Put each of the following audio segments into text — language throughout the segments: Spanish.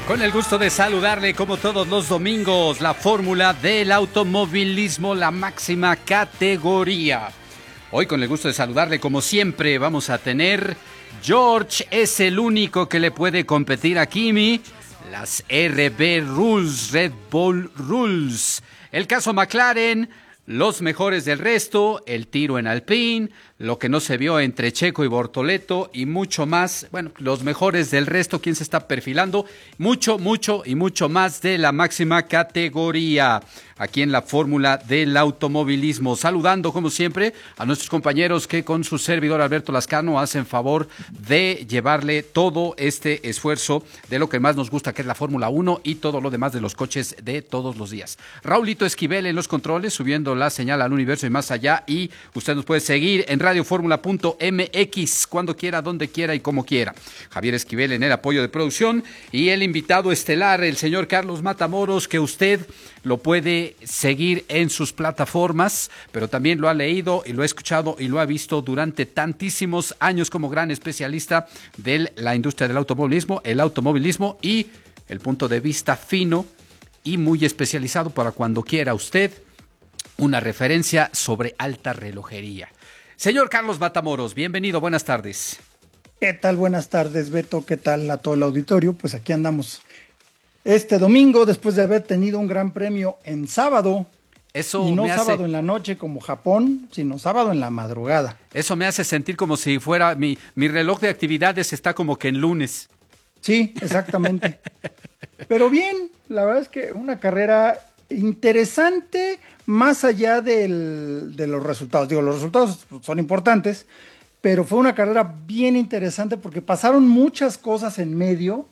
Con el gusto de saludarle como todos los domingos, la fórmula del automovilismo, la máxima categoría. Hoy con el gusto de saludarle como siempre vamos a tener, George es el único que le puede competir a Kimi, las RB Rules, Red Bull Rules, el caso McLaren, los mejores del resto, el tiro en Alpine, lo que no se vio entre Checo y Bortoleto y mucho más. Bueno, los mejores del resto, quién se está perfilando, mucho y mucho más de la máxima categoría aquí en la fórmula del automovilismo. Saludando como siempre a nuestros compañeros que con su servidor Alberto Lascano hacen favor de llevarle todo este esfuerzo de lo que más nos gusta, que es la Fórmula 1 y todo lo demás de los coches de todos los días. Raulito Esquivel en los controles, subiendo la señal al universo y más allá, y usted nos puede seguir en radioformula.mx cuando quiera, donde quiera y como quiera. Javier Esquivel en el apoyo de producción y el invitado estelar, el señor Carlos Matamoros, que usted lo puede seguir en sus plataformas, pero también lo ha leído y lo ha escuchado y lo ha visto durante tantísimos años como gran especialista de la industria del automovilismo, el automovilismo y el punto de vista fino y muy especializado para cuando quiera usted una referencia sobre alta relojería. Señor Carlos Matamoros, bienvenido, buenas tardes. ¿Qué tal? Buenas tardes, Beto. ¿Qué tal a todo el auditorio? Pues aquí andamos este domingo, después de haber tenido un gran premio en sábado. Eso y no me hace... sábado en la noche como Japón, sino sábado en la madrugada. Eso me hace sentir como si fuera mi reloj de actividades está como que en lunes. Sí, exactamente. Pero bien, la verdad es que una carrera interesante, más allá de los resultados. Digo, los resultados son importantes, pero fue una carrera bien interesante porque pasaron muchas cosas en medio.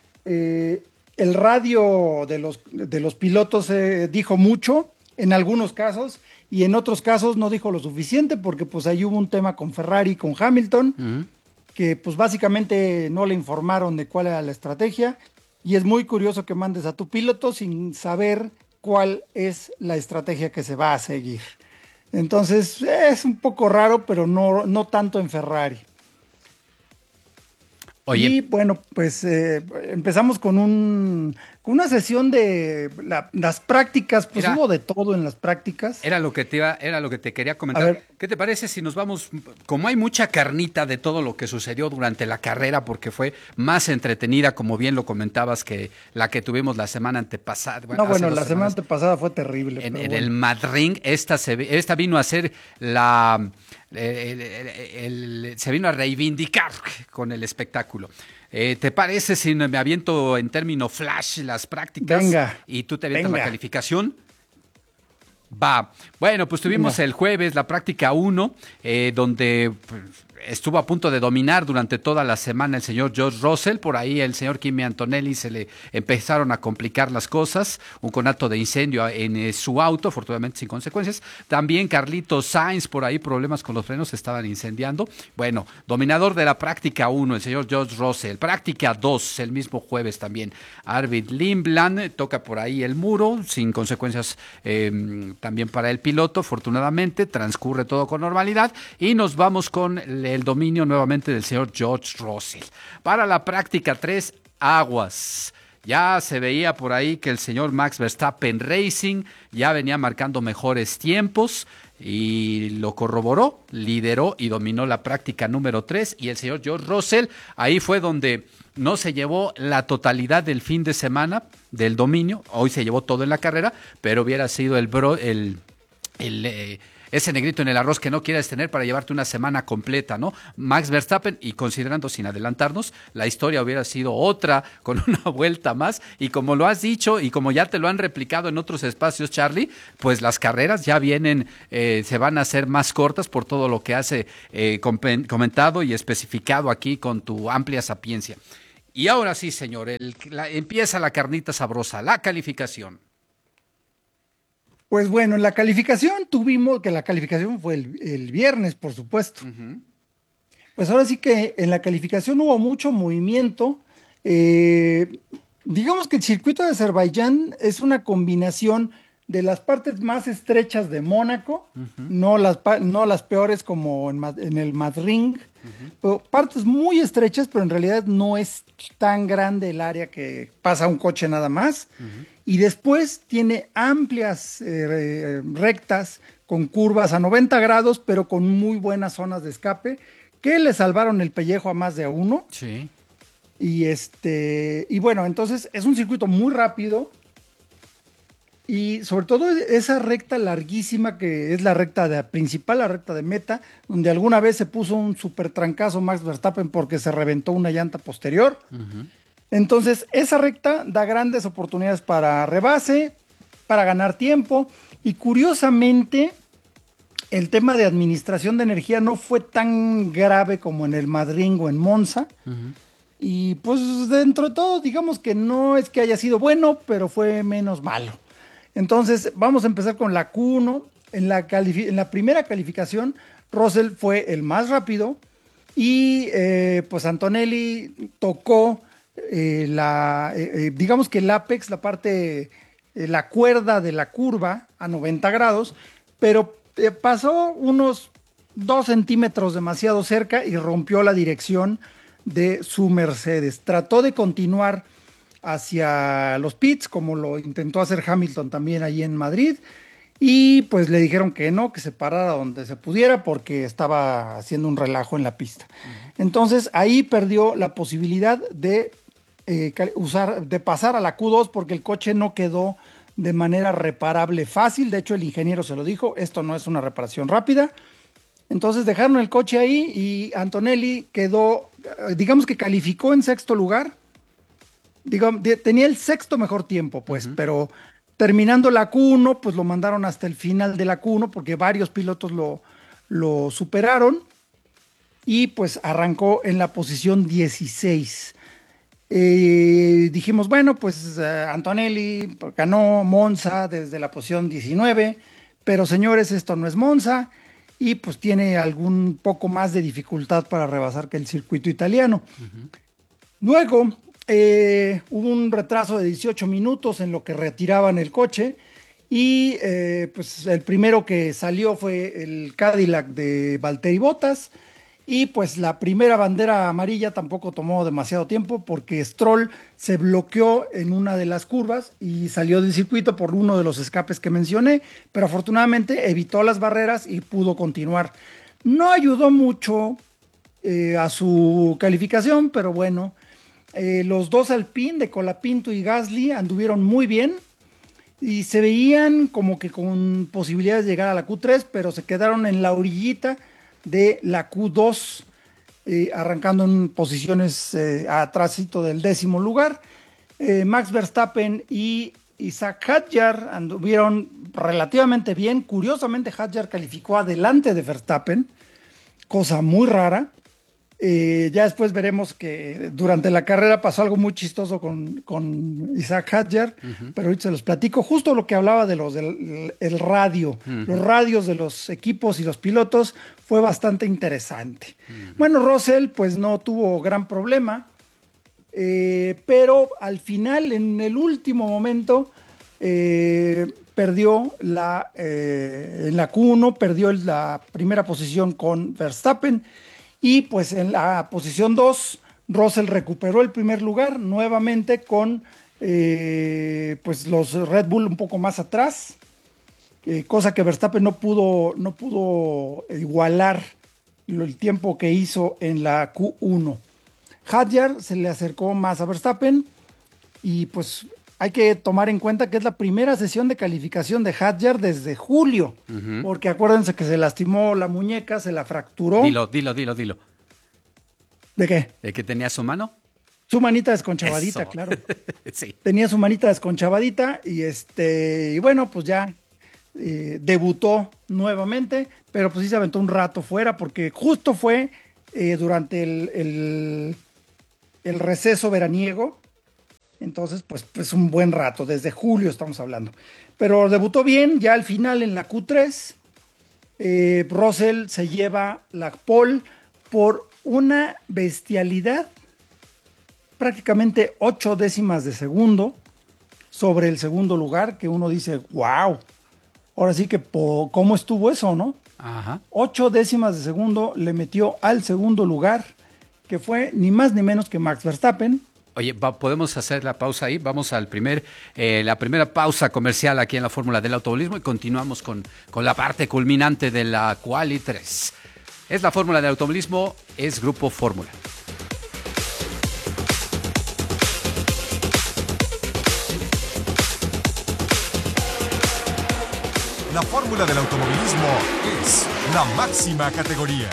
El radio de los pilotos dijo mucho en algunos casos, y en otros casos no dijo lo suficiente porque pues ahí hubo un tema con Ferrari, con Hamilton, que pues básicamente no le informaron de cuál era la estrategia, y es muy curioso que mandes a tu piloto sin saber cuál es la estrategia que se va a seguir. Entonces es un poco raro, pero no tanto en Ferrari. Oye. Y bueno, pues empezamos con una sesión de las prácticas, pues hubo de todo en las prácticas. Era lo que te quería comentar. ¿Qué te parece si nos vamos, como hay mucha carnita de todo lo que sucedió durante la carrera, porque fue más entretenida, como bien lo comentabas, que la que tuvimos la semana antepasada? Bueno, la semana antepasada fue terrible. En el Madrid, esta vino a ser se vino a reivindicar con el espectáculo. ¿Te parece si me aviento en término flash las prácticas? Venga. Y tú te avientas la calificación. Va. Bueno, pues tuvimos el jueves la práctica 1, donde estuvo a punto de dominar durante toda la semana el señor George Russell. Por ahí el señor Kimi Antonelli se le empezaron a complicar las cosas. Un conato de incendio en su auto, afortunadamente sin consecuencias. También Carlitos Sainz, por ahí problemas con los frenos, se estaban incendiando. Bueno, dominador de la práctica 1, el señor George Russell. Práctica 2, el mismo jueves también. Arvid Lindland toca por ahí el muro, sin consecuencias también para el piloto, afortunadamente. Transcurre todo con normalidad y nos vamos con el dominio nuevamente del señor George Russell. Para la práctica 3, aguas. Ya se veía por ahí que el señor Max Verstappen Racing ya venía marcando mejores tiempos y lo corroboró, lideró y dominó la práctica número 3, y el señor George Russell, ahí fue donde no se llevó la totalidad del fin de semana del dominio. Hoy se llevó todo en la carrera, pero hubiera sido ese negrito en el arroz que no quieres tener para llevarte una semana completa, ¿no? Max Verstappen, y considerando sin adelantarnos, la historia hubiera sido otra con una vuelta más, y como lo has dicho y como ya te lo han replicado en otros espacios, Charlie, pues las carreras ya vienen, se van a hacer más cortas por todo lo que has comentado y especificado aquí con tu amplia sapiencia. Y ahora sí, señor, empieza la carnita sabrosa, la calificación. Pues bueno, en la calificación tuvimos, que la calificación fue el viernes, por supuesto. Pues ahora sí que en la calificación hubo mucho movimiento. Digamos que el circuito de Azerbaiyán es una combinación de las partes más estrechas de Mónaco, no las peores como en el Madrid, pero partes muy estrechas, pero en realidad no es tan grande el área que pasa un coche nada más. Y después tiene amplias rectas con curvas a 90 grados, pero con muy buenas zonas de escape, que le salvaron el pellejo a más de uno. Sí. Y bueno, entonces es un circuito muy rápido. Y sobre todo esa recta larguísima que es la recta principal, la recta de meta, donde alguna vez se puso un super trancazo Max Verstappen porque se reventó una llanta posterior. Entonces, esa recta da grandes oportunidades para rebase, para ganar tiempo. Y curiosamente, el tema de administración de energía no fue tan grave como en el Madrid o en Monza. Y pues dentro de todo, digamos que no es que haya sido bueno, pero fue menos malo. Entonces, vamos a empezar con la Q1. En la primera calificación, Russell fue el más rápido y pues Antonelli tocó digamos que el apex, la parte, la cuerda de la curva a 90 grados, pero pasó unos 2 centímetros demasiado cerca y rompió la dirección de su Mercedes. Trató de continuar hacia los pits, como lo intentó hacer Hamilton también allí en Madrid, y pues le dijeron que no, que se parara donde se pudiera porque estaba haciendo un relajo en la pista. Entonces ahí perdió la posibilidad de pasar a la Q2 porque el coche no quedó de manera reparable fácil. De hecho, el ingeniero se lo dijo, esto no es una reparación rápida. Entonces dejaron el coche ahí y Antonelli quedó, digamos que calificó en sexto lugar. Digamos, tenía el sexto mejor tiempo, pues, pero terminando la Q1, pues lo mandaron hasta el final de la Q1 porque varios pilotos lo superaron y pues arrancó en la posición 16. Dijimos, bueno, pues Antonelli ganó Monza desde la posición 19, pero señores, esto no es Monza y pues tiene algún poco más de dificultad para rebasar que el circuito italiano. Luego hubo un retraso de 18 minutos en lo que retiraban el coche y pues el primero que salió fue el Cadillac de Valtteri Bottas y pues la primera bandera amarilla tampoco tomó demasiado tiempo porque Stroll se bloqueó en una de las curvas y salió del circuito por uno de los escapes que mencioné, pero afortunadamente evitó las barreras y pudo continuar. No ayudó mucho a su calificación, pero bueno. Los dos Alpine de Colapinto y Gasly anduvieron muy bien y se veían como que con posibilidades de llegar a la Q3, pero se quedaron en la orillita de la Q2, arrancando en posiciones atrásito del 10º lugar. Max Verstappen y Isaac Hadjar anduvieron relativamente bien. Curiosamente, Hadjar calificó adelante de Verstappen, cosa muy rara. Ya después veremos que durante la carrera pasó algo muy chistoso con Isaac Hadjar, pero ahorita se los platico. Justo lo que hablaba de el radio, los radios de los equipos y los pilotos fue bastante interesante. Bueno, Russell pues no tuvo gran problema, pero al final, en el último momento, perdió en la Q1, perdió la primera posición con Verstappen. Y pues en la posición 2, Russell recuperó el primer lugar nuevamente con pues los Red Bull un poco más atrás, cosa que Verstappen no pudo igualar el tiempo que hizo en la Q1. Hadjar se le acercó más a Verstappen y pues hay que tomar en cuenta que es la primera sesión de calificación de Hadjar desde julio, porque acuérdense que se lastimó la muñeca, se la fracturó. Dilo. ¿De qué? ¿De que tenía su mano? Su manita desconchavadita, Eso. claro. Sí. Tenía su manita desconchavadita y bueno, pues ya debutó nuevamente, pero pues sí se aventó un rato fuera porque justo fue durante el receso veraniego. Entonces, pues un buen rato, desde julio estamos hablando. Pero debutó bien, ya al final en la Q3, Russell se lleva la pole por una bestialidad, prácticamente 8 décimas de segundo sobre el segundo lugar, que uno dice, wow, ahora sí que ¿cómo estuvo eso, no? Ajá. 8 décimas de segundo le metió al segundo lugar, que fue ni más ni menos que Max Verstappen. Oye, podemos hacer la pausa ahí. Vamos al la primera pausa comercial aquí en la Fórmula del Automovilismo y continuamos con la parte culminante de la Quali 3. Es la Fórmula del Automovilismo, es Grupo Fórmula. La fórmula del automovilismo es la máxima categoría.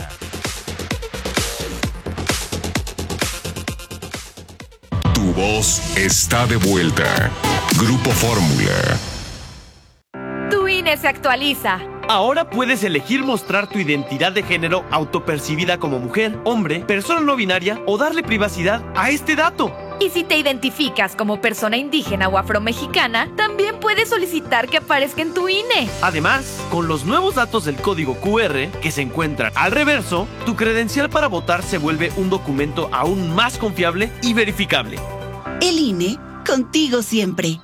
Tu voz está de vuelta. Grupo Fórmula. Tu INE se actualiza. Ahora puedes elegir mostrar tu identidad de género autopercibida como mujer, hombre, persona no binaria o darle privacidad a este dato. Y si te identificas como persona indígena o afromexicana, también puedes solicitar que aparezca en tu INE. Además, con los nuevos datos del código QR que se encuentran al reverso, tu credencial para votar se vuelve un documento aún más confiable y verificable. El INE, contigo siempre.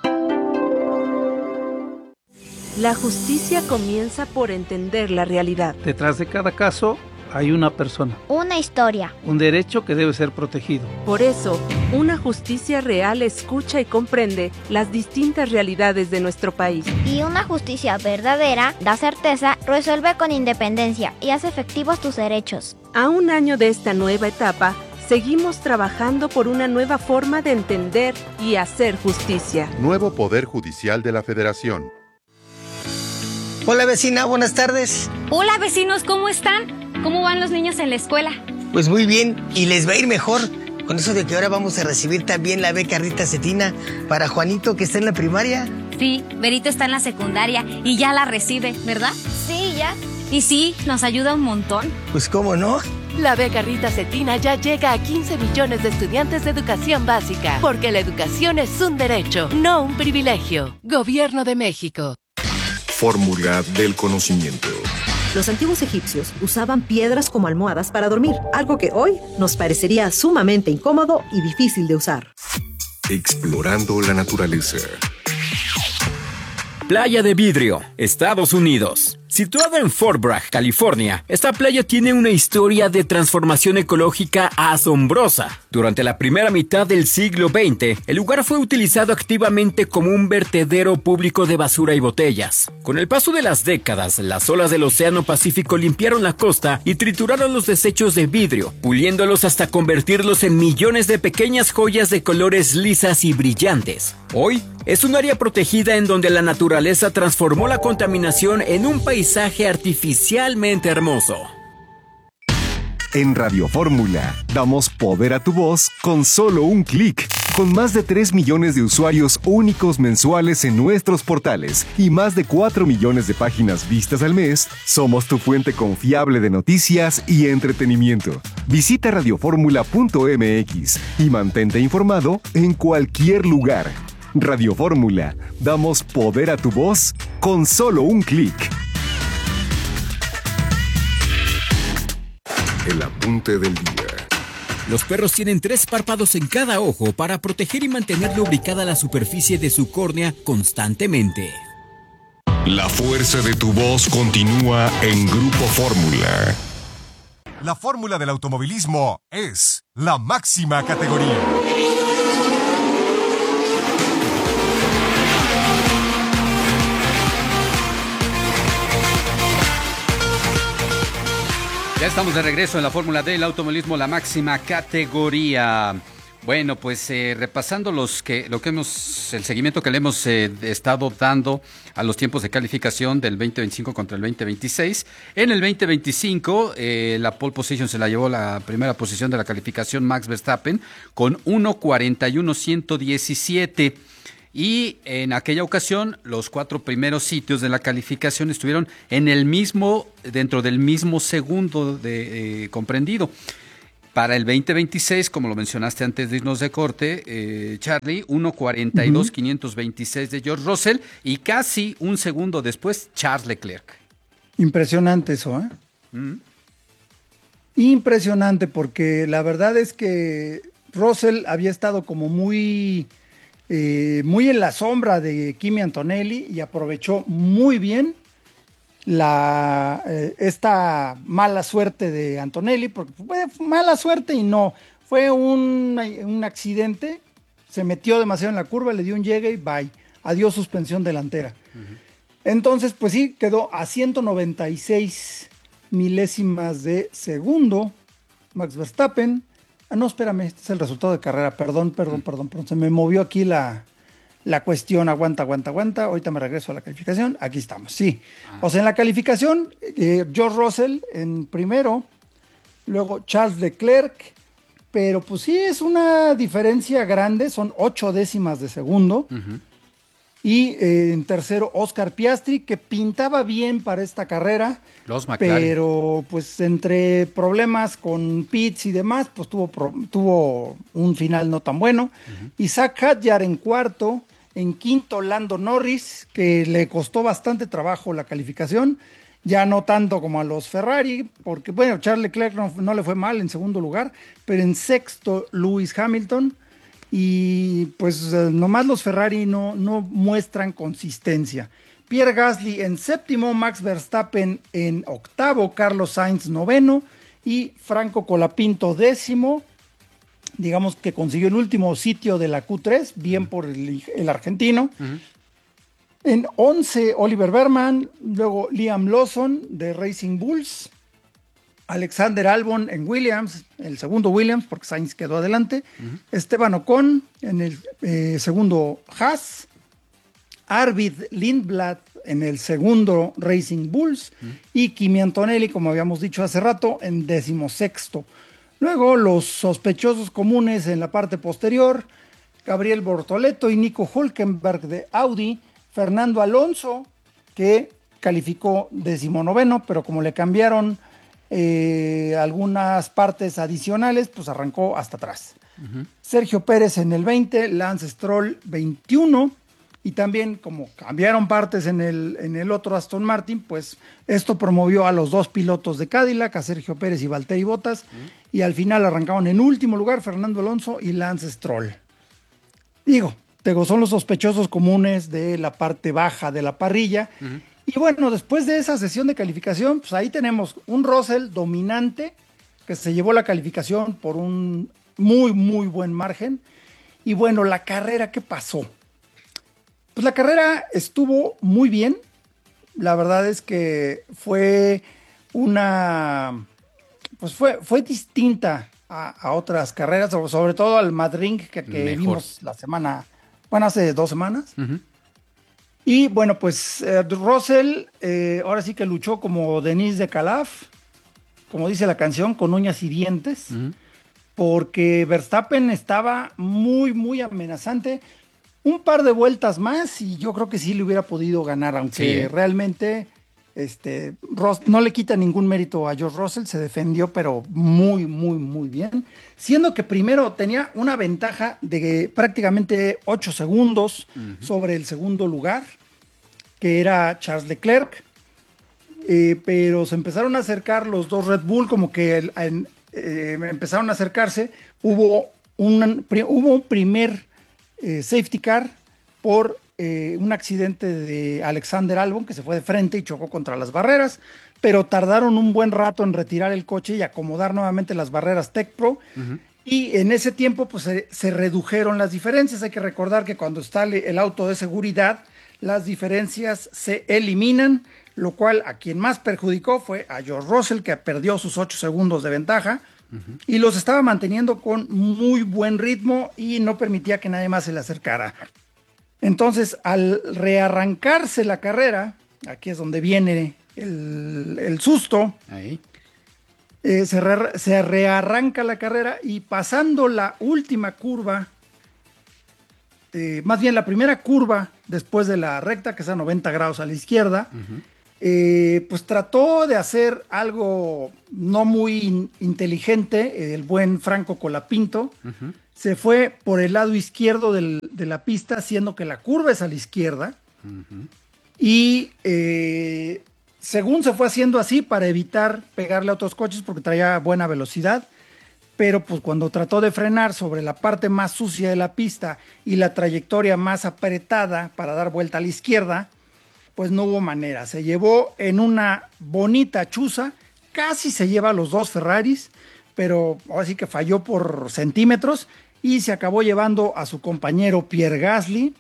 La justicia comienza por entender la realidad. Detrás de cada caso hay una persona. Una historia. Un derecho que debe ser protegido. Por eso, una justicia real escucha y comprende las distintas realidades de nuestro país. Y una justicia verdadera da certeza, resuelve con independencia y hace efectivos tus derechos. A un año de esta nueva etapa, seguimos trabajando por una nueva forma de entender y hacer justicia. Nuevo Poder Judicial de la Federación. Hola vecina, buenas tardes. Hola vecinos, ¿cómo están? ¿Cómo van los niños en la escuela? Pues muy bien, y les va a ir mejor. Con eso de que ahora vamos a recibir también la beca Rita Cetina para Juanito, que está en la primaria. Sí, Berito está en la secundaria y ya la recibe, ¿verdad? Sí, ya. Y sí, nos ayuda un montón. Pues cómo no. La beca Rita Cetina ya llega a 15 millones de estudiantes de educación básica, porque la educación es un derecho, no un privilegio. Gobierno de México. Fórmula del conocimiento. Los antiguos egipcios usaban piedras como almohadas para dormir, algo que hoy nos parecería sumamente incómodo y difícil de usar. Explorando la naturaleza. Playa de Vidrio, Estados Unidos. Situada en Fort Bragg, California, esta playa tiene una historia de transformación ecológica asombrosa. Durante la primera mitad del siglo XX, el lugar fue utilizado activamente como un vertedero público de basura y botellas. Con el paso de las décadas, las olas del Océano Pacífico limpiaron la costa y trituraron los desechos de vidrio, puliéndolos hasta convertirlos en millones de pequeñas joyas de colores lisas y brillantes. Hoy, es un área protegida en donde la naturaleza transformó la contaminación en un paisaje artificialmente hermoso. En Radio Fórmula, damos poder a tu voz con solo un clic. Con más de 3 millones de usuarios únicos mensuales en nuestros portales y más de 4 millones de páginas vistas al mes, somos tu fuente confiable de noticias y entretenimiento. Visita radioformula.mx y mantente informado en cualquier lugar. Radio Fórmula, damos poder a tu voz con solo un clic. El apunte del día. Los perros tienen 3 párpados en cada ojo para proteger y mantener lubricada la superficie de su córnea constantemente. La fuerza de tu voz continúa en Grupo Fórmula. La fórmula del automovilismo es la máxima categoría. Ya estamos de regreso en la Fórmula del Automovilismo, la máxima categoría. Bueno, pues repasando el seguimiento que le hemos estado dando a los tiempos de calificación del 2025 contra el 2026. En el 2025, la pole position se la llevó la primera posición de la calificación Max Verstappen con 1:41.117. Y en aquella ocasión, los 4 primeros sitios de la calificación estuvieron dentro del mismo segundo comprendido. Para el 2026, como lo mencionaste antes de irnos de corte, Charlie, 1:42.526 de George Russell y casi un segundo después, Charles Leclerc. Impresionante eso, ¿eh? Impresionante, porque la verdad es que Russell había estado como muy muy en la sombra de Kimi Antonelli y aprovechó muy bien esta mala suerte de Antonelli, porque fue mala suerte y no, fue un accidente, se metió demasiado en la curva, le dio un llegue y bye, adiós suspensión delantera. Entonces, pues sí, quedó a 196 milésimas de segundo Max Verstappen. No, espérame, este es el resultado de carrera, perdón, se me movió aquí la cuestión, aguanta, ahorita me regreso a la calificación, aquí estamos, sí. O sea, en la calificación, George Russell en primero, luego Charles Leclerc, pero pues sí, es una diferencia grande, son 8 décimas de segundo. Y en tercero, Oscar Piastri, que pintaba bien para esta carrera, los McLaren, pero pues entre problemas con pits y demás, pues tuvo un final no tan bueno. Isaac Hadjar en cuarto, en quinto Lando Norris, que le costó bastante trabajo la calificación, ya no tanto como a los Ferrari, porque bueno, Charles Leclerc no le fue mal en segundo lugar, pero en sexto Lewis Hamilton. Y pues nomás los Ferrari no muestran consistencia. Pierre Gasly en séptimo, Max Verstappen en octavo, Carlos Sainz noveno y Franco Colapinto décimo. Digamos que consiguió el último sitio de la Q3, bien por el argentino. En 11, Oliver Berman, luego Liam Lawson de Racing Bulls. Alexander Albon en Williams, el segundo Williams, porque Sainz quedó adelante. Esteban Ocon en el segundo Haas. Arvid Lindblad en el segundo Racing Bulls. Y Kimi Antonelli, como habíamos dicho hace rato, en 16º. Luego los sospechosos comunes en la parte posterior, Gabriel Bortoleto y Nico Hülkenberg de Audi. Fernando Alonso, que calificó 19º, pero como le cambiaron algunas partes adicionales, pues arrancó hasta atrás. Sergio Pérez en el 20, Lance Stroll 21, y también como cambiaron partes en el otro Aston Martin, pues esto promovió a los dos pilotos de Cadillac, a Sergio Pérez y Valtteri Bottas, y al final arrancaron en último lugar Fernando Alonso y Lance Stroll. Digo, son los sospechosos comunes de la parte baja de la parrilla. Y bueno, después de esa sesión de calificación, pues ahí tenemos un Russell dominante que se llevó la calificación por un muy, muy buen margen. Y bueno, la carrera, ¿qué pasó? Pues la carrera estuvo muy bien. La verdad es que fue fue distinta a otras carreras, sobre todo al Madrid que vimos hace 2 semanas. Y bueno, pues Russell ahora sí que luchó como Denis de Calaf, como dice la canción, con uñas y dientes, porque Verstappen estaba muy, muy amenazante. Un par de vueltas más y yo creo que sí le hubiera podido ganar, aunque realmente no le quita ningún mérito a George Russell, se defendió pero muy, muy, muy bien, siendo que primero tenía una ventaja de prácticamente 8 segundos sobre el segundo lugar, que era Charles Leclerc, pero se empezaron a acercar los dos Red Bull, como que empezaron a acercarse, hubo un primer safety car por un accidente de Alexander Albon, que se fue de frente y chocó contra las barreras, pero tardaron un buen rato en retirar el coche y acomodar nuevamente las barreras Tech Pro. Y en ese tiempo pues se redujeron las diferencias. Hay que recordar que cuando está el auto de seguridad, las diferencias se eliminan, lo cual a quien más perjudicó fue a George Russell, que perdió sus 8 segundos de ventaja. Y los estaba manteniendo con muy buen ritmo y no permitía que nadie más se le acercara. Entonces, al rearrancarse la carrera, aquí es donde viene el susto, se rearranca la carrera y pasando la última curva, más bien la primera curva después de la recta, que es a 90 grados a la izquierda, pues trató de hacer algo no muy inteligente, el buen Franco Colapinto. Se fue por el lado izquierdo de la pista, haciendo que la curva es a la izquierda. Y según se fue haciendo así para evitar pegarle a otros coches porque traía buena velocidad, pero pues cuando trató de frenar sobre la parte más sucia de la pista y la trayectoria más apretada para dar vuelta a la izquierda, pues no hubo manera. Se llevó en una bonita chuza, casi se lleva a los dos Ferraris, pero ahora sí que falló por centímetros y se acabó llevando a su compañero Pierre Gasly,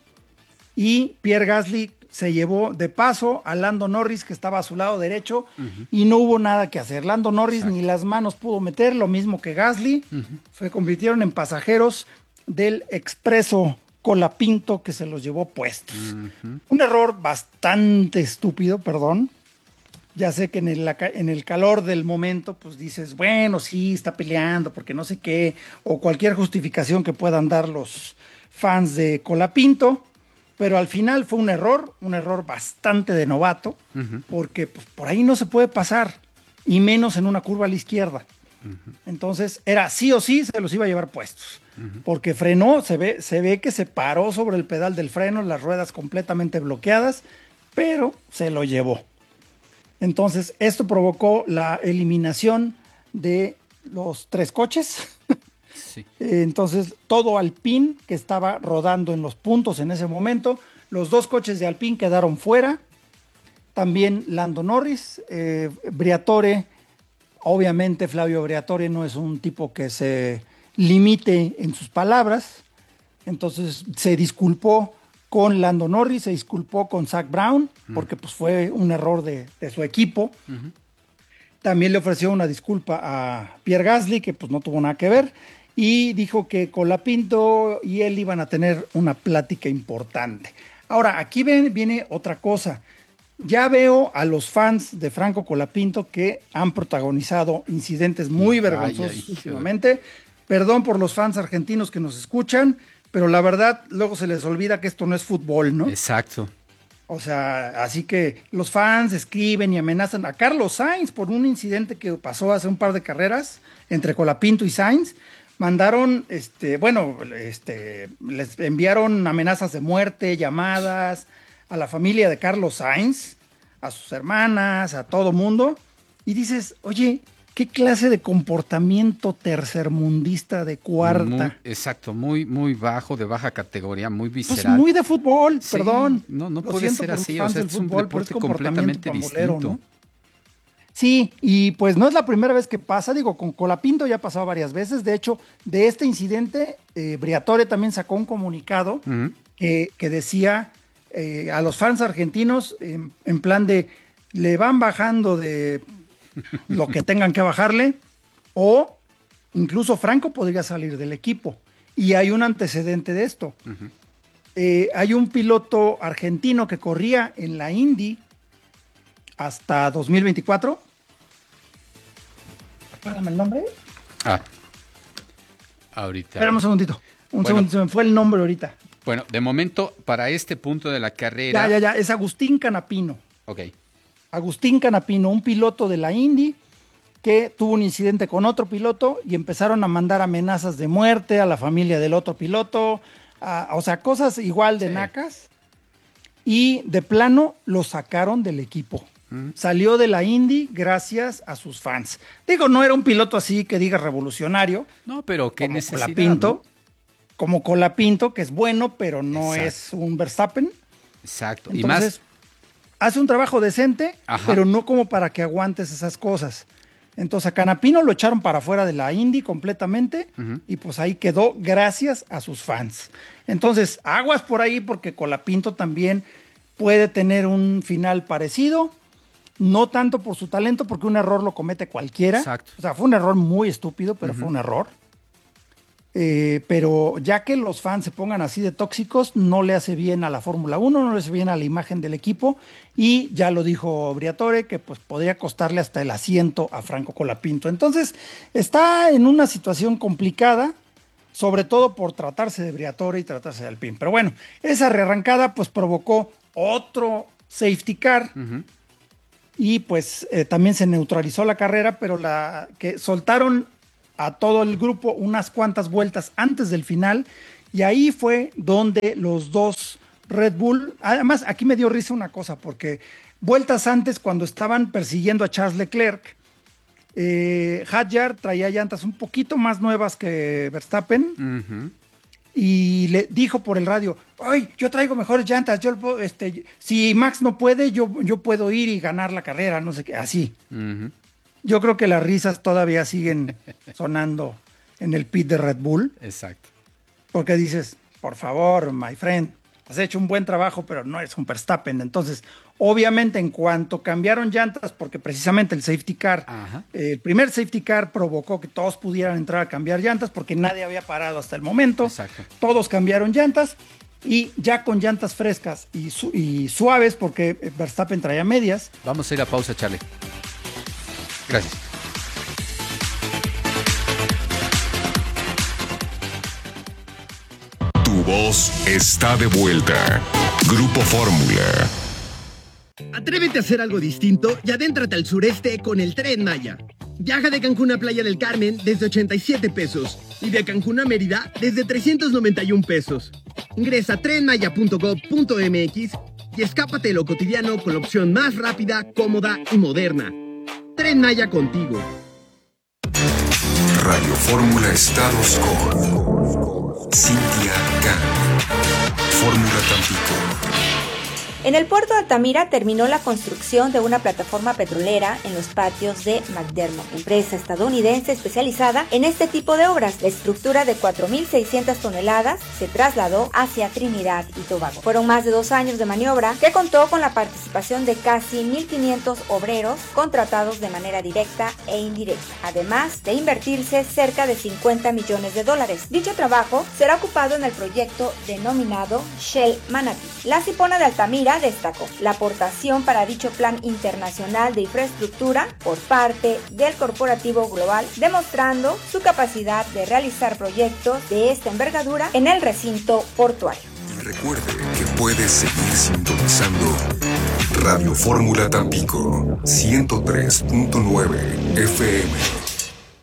y Pierre Gasly se llevó de paso a Lando Norris, que estaba a su lado derecho, y no hubo nada que hacer. Lando Norris ni las manos pudo meter, lo mismo que Gasly. Se convirtieron en pasajeros del expreso Colapinto, que se los llevó puestos. Un error bastante estúpido, perdón. Ya sé que en el calor del momento, pues dices, bueno, sí, está peleando porque no sé qué, o cualquier justificación que puedan dar los fans de Colapinto, pero al final fue un error bastante de novato, porque pues, por ahí no se puede pasar, y menos en una curva a la izquierda. Entonces era sí o sí se los iba a llevar puestos, porque frenó, se ve que se paró sobre el pedal del freno, las ruedas completamente bloqueadas, pero se lo llevó. Entonces esto provocó la eliminación de los 3 coches. Sí. Entonces todo Alpine, que estaba rodando en los puntos en ese momento, los 2 coches de Alpine quedaron fuera, también Lando Norris, Briatore. Obviamente Flavio Briatore no es un tipo que se limite en sus palabras, entonces se disculpó con Lando Norris, se disculpó con Zak Brown, porque pues fue un error de su equipo. También le ofreció una disculpa a Pierre Gasly, que pues no tuvo nada que ver, y dijo que Colapinto y él iban a tener una plática importante. Ahora, aquí viene otra cosa. Ya veo a los fans de Franco Colapinto que han protagonizado incidentes muy vergonzosos últimamente. Perdón por los fans argentinos que nos escuchan, pero la verdad luego se les olvida que esto no es fútbol, ¿no? Exacto. O sea, así que los fans escriben y amenazan a Carlos Sainz por un incidente que pasó hace un par de carreras entre Colapinto y Sainz. Mandaron, les enviaron amenazas de muerte, llamadas a la familia de Carlos Sainz, a sus hermanas, a todo mundo, y dices, oye, ¿qué clase de comportamiento tercermundista de cuarta? Exacto, muy bajo, de baja categoría, muy visceral. Pues muy de fútbol, sí, perdón. No puede ser así, o sea, es un deporte completamente distinto, ¿no? Sí, y pues no es la primera vez que pasa, digo, con Colapinto ya ha pasado varias veces. De hecho, de este incidente, Briatore también sacó un comunicado que decía a los fans argentinos, en plan de, le van bajando de lo que tengan que bajarle, o incluso Franco podría salir del equipo. Y hay un antecedente de esto. Hay un piloto argentino que corría en la Indy hasta 2024. Acuérdame el nombre. Ahorita. Espérame un segundito. Segundo, se me fue el nombre ahorita. Bueno, de momento, para este punto de la carrera. Ya. Es Agustín Canapino. Ok. Agustín Canapino, un piloto de la Indy que tuvo un incidente con otro piloto y empezaron a mandar amenazas de muerte a la familia del otro piloto. O sea, cosas igual de nacas. Y de plano lo sacaron del equipo. Salió de la Indy gracias a sus fans. Digo, no era un piloto así que diga revolucionario. No, pero qué necesidad, Colapinto, ¿no? Como Colapinto, que es bueno, pero no es un Verstappen. Exacto. Entonces, y más hace un trabajo decente, pero no como para que aguantes esas cosas. Entonces a Canapino lo echaron para afuera de la Indy completamente y pues ahí quedó gracias a sus fans. Entonces, aguas por ahí porque Colapinto también puede tener un final parecido. No tanto por su talento, porque un error lo comete cualquiera. Exacto. O sea, fue un error muy estúpido, pero fue un error. Pero ya que los fans se pongan así de tóxicos, no le hace bien a la Fórmula 1, no le hace bien a la imagen del equipo. Y ya lo dijo Briatore, que pues podría costarle hasta el asiento a Franco Colapinto. Entonces, está en una situación complicada, sobre todo por tratarse de Briatore y tratarse de Alpine. Pero bueno, esa rearrancada pues provocó otro safety car. Y pues también se neutralizó la carrera, pero que soltaron a todo el grupo unas cuantas vueltas antes del final, y ahí fue donde los dos Red Bull, además aquí me dio risa una cosa, porque vueltas antes, cuando estaban persiguiendo a Charles Leclerc, Hadjar traía llantas un poquito más nuevas que Verstappen. Y le dijo por el radio, ¡ay, yo traigo mejores llantas! Si Max no puede, yo puedo ir y ganar la carrera, no sé qué, así. Yo creo que las risas todavía siguen sonando en el pit de Red Bull. Exacto. Porque dices, por favor, my friend, has hecho un buen trabajo, pero no eres un Verstappen. Entonces, obviamente, en cuanto cambiaron llantas, porque precisamente el safety car, el primer safety car provocó que todos pudieran entrar a cambiar llantas, porque nadie había parado hasta el momento. Exacto. Todos cambiaron llantas, y ya con llantas frescas y suaves, porque Verstappen traía medias. Vamos a ir a pausa, Charlie. Gracias. Tu voz está de vuelta. Grupo Fórmula. Atrévete a hacer algo distinto y adéntrate al sureste con el Tren Maya. Viaja de Cancún a Playa del Carmen desde 87 pesos y de Cancún a Mérida desde 391 pesos. Ingresa a trenmaya.gov.mx y escápate de lo cotidiano con la opción más rápida, cómoda y moderna. Tren Maya contigo. Radio Fórmula Estados con Cintia Can. Fórmula Tampico. En el puerto de Altamira terminó la construcción de una plataforma petrolera en los patios de McDermott, empresa estadounidense especializada en este tipo de obras. La estructura de 4.600 toneladas se trasladó hacia Trinidad y Tobago. Fueron más de 2 años de maniobra que contó con la participación de casi 1.500 obreros contratados de manera directa e indirecta, además de invertirse cerca de $50 millones. Dicho trabajo será ocupado en el proyecto denominado Shell Manatee. La Cipona de Altamira destacó la aportación para dicho plan internacional de infraestructura por parte del corporativo global, demostrando su capacidad de realizar proyectos de esta envergadura en el recinto portuario. Y recuerde que puedes seguir sintonizando Radio Fórmula Tampico 103.9 FM.